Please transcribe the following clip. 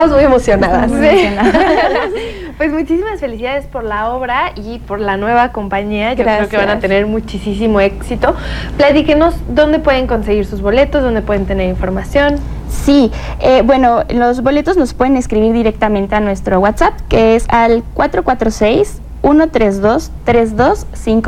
Muy emocionadas. Muy emocionadas. Pues muchísimas felicidades por la obra y por la nueva compañía. Yo creo que van a tener muchísimo éxito. Platíquenos dónde pueden conseguir sus boletos, dónde pueden tener información. Sí, bueno, los boletos nos pueden escribir directamente a nuestro WhatsApp, que es al 446-132-3255.